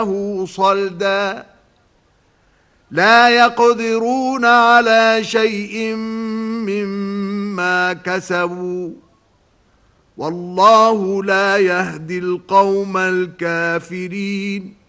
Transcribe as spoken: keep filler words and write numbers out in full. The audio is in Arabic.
صلدا لا يقدرون على شيء مما كسبوا والله لا يهدي القوم الكافرين.